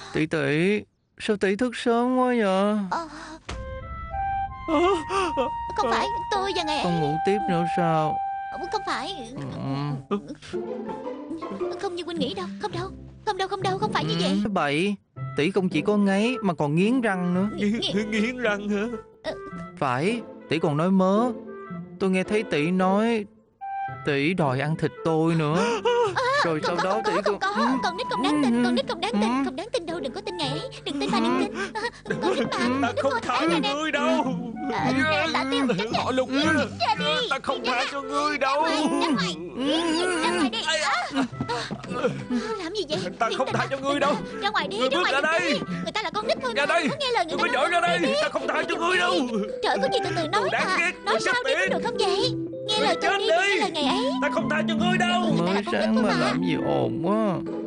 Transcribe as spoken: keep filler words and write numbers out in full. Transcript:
Tỷ tỷ, sao tỷ thức sớm quá vậy? Ờ, Không phải tôi và ngày ấy. Không ngủ tiếp nữa sao? Không phải. Ừ. Không như Huynh nghĩ đâu. Không đâu. Không đâu, không đâu, không phải như vậy. Ừ, bậy. Tỷ không chỉ có ngáy mà còn nghiến răng nữa. Nghiến- Nghiến răng hả? Phải, tỷ còn nói mớ. Tôi nghe thấy tỷ nói tỷ đòi ăn thịt tôi nữa. Rồi sau Không có, đó không tỷ có, không có. còn... Con nít không đáng tin. Con nít không đáng tin. Không đáng tin đâu. Đừng có tin ngày ấy. Đừng tin mà, đừng tin. Con nít mà. Ta không tha cho ngươi đâu. Ờ, nè, Tạ Tiêu, tránh ra. Họ lục Ra đi. ta không tha cho ngươi đâu. Ra ngoài. Ra ngoài đi. Làm gì vậy? Ta không tha cho ngươi đâu. Ra ngoài đi. Ngươi Ra bước ngoài ra đi. đây. Người ta là con nít thôi Ra mà. đây. Có nghe lời người Ngươi ta phải nói. dọn ra đây. Đi. Ta không tha cho ngươi đâu. Trời, có gì từ từ nói Đồ đáng mà. ghét, Nói đồ sao chết đi tiệt. có được không vậy? Nghe lời tôi Chết đi. đi. Nghe lời ngày ấy. Ta không tha cho ngươi đâu. Mới sáng mà làm gì ồn quá.